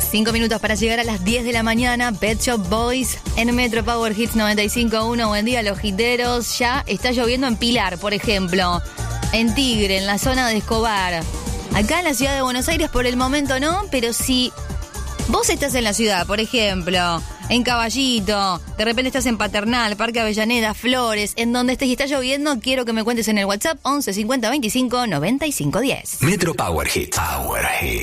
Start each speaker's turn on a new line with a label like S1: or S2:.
S1: 5 minutos para llegar a las 10 de la mañana. Pet Shop Boys en Metro Power Hits 95.1. Buen día, los jiteros. Ya está lloviendo en Pilar, por ejemplo. En Tigre, en la zona de Escobar. Acá en la ciudad de Buenos Aires por el momento no, pero si vos estás en la ciudad, por ejemplo, en Caballito, de repente estás en Paternal, Parque Avellaneda, Flores, en donde estés y está lloviendo, quiero que me cuentes en el WhatsApp 11 50 25 95 10.
S2: Metro Power Hits. Power Hits.